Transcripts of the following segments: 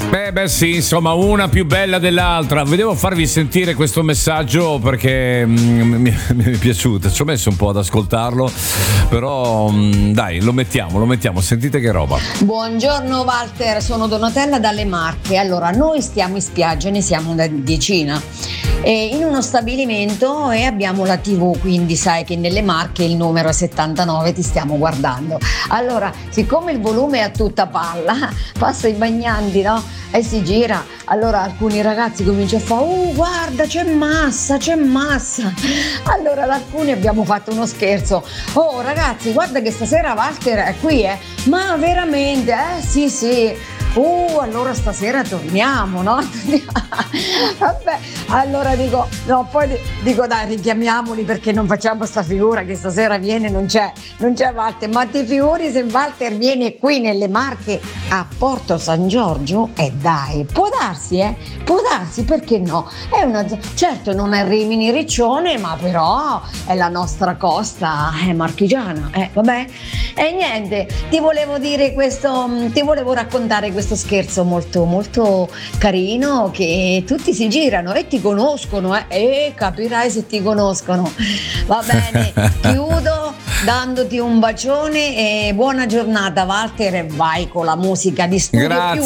Beh sì, insomma, una più bella dell'altra. Volevo farvi sentire questo messaggio perché mi è piaciuto. Ci ho messo un po' ad ascoltarlo, però dai, lo mettiamo. Sentite che roba. Buongiorno Walter, sono Donatella dalle Marche. Allora, noi stiamo in spiaggia, ne siamo una decina, in uno stabilimento e abbiamo la TV, quindi sai che nelle Marche il numero è 79, ti stiamo guardando. Allora, siccome il volume è a tutta palla, passa i bagnanti, no? E si gira, allora alcuni ragazzi cominciano a fare guarda c'è massa. Allora da alcuni abbiamo fatto uno scherzo, oh ragazzi guarda che stasera Walter è qui, ma veramente, sì, allora stasera torniamo, no? Vabbè, allora dico dai, richiamiamoli perché non facciamo sta figura che stasera viene, non c'è Walter, ma ti figuri se Walter viene qui nelle Marche a Porto San Giorgio? Dai, può darsi, perché no? Certo non è Rimini Riccione, ma però è la nostra costa, è marchigiana, vabbè. E niente, ti volevo raccontare questo scherzo molto molto carino, che tutti si girano e ti conoscono, e capirai se ti conoscono. Va bene, chiudo dandoti un bacione e buona giornata Walter, e vai con la musica di Studio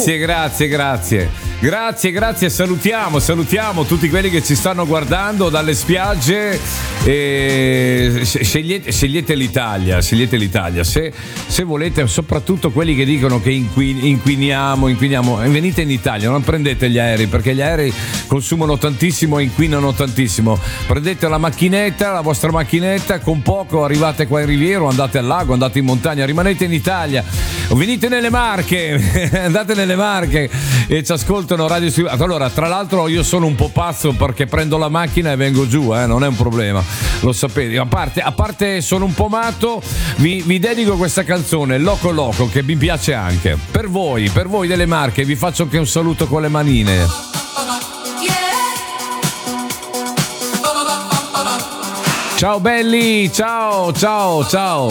Grazie, salutiamo tutti quelli che ci stanno guardando dalle spiagge. Scegliete l'Italia, se volete, soprattutto quelli che dicono che inquiniamo, venite in Italia, non prendete gli aerei perché gli aerei consumano tantissimo e inquinano tantissimo. Prendete la vostra macchinetta, con poco arrivate qua in Riviera, andate al lago, andate in montagna, rimanete in Italia o venite nelle Marche, andate nelle Marche e ci ascoltano Radio Studio. Allora, tra l'altro io sono un po' pazzo perché prendo la macchina e vengo giù, non è un problema, lo sapete. A parte sono un po' matto, vi dedico questa canzone Loco Loco, che mi piace anche per voi delle Marche. Vi faccio anche un saluto con le manine. Ciao belli, ciao.